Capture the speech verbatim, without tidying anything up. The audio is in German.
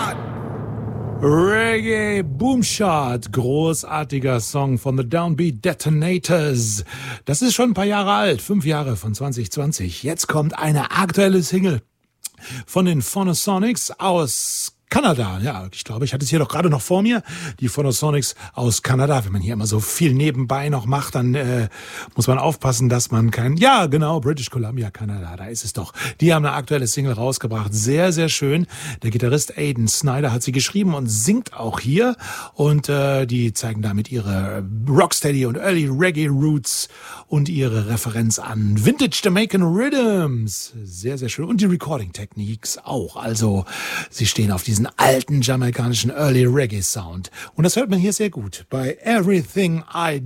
Shot! Reggae Boomshot, großartiger Song von The Downbeat Detonators. Das ist schon ein paar Jahre alt, fünf Jahre von zwanzig zwanzig. Jetzt kommt eine aktuelle Single von den Phonosonics aus Kanada. Ja, ich glaube, ich hatte es hier doch gerade noch vor mir. Die Phonosonics aus Kanada. Wenn man hier immer so viel nebenbei noch macht, dann äh, muss man aufpassen, dass man kein... Ja, genau, British Columbia, Kanada, da ist es doch. Die haben eine aktuelle Single rausgebracht. Sehr, sehr schön. Der Gitarrist Aidan Snyder hat sie geschrieben und singt auch hier. Und äh, die zeigen damit ihre Rocksteady und Early Reggae Roots und ihre Referenz an Vintage Jamaican Rhythms. Sehr, sehr schön. Und die Recording Techniques auch. Also sie stehen auf diesen alten jamaikanischen Early Reggae Sound. Und das hört man hier sehr gut bei Everything I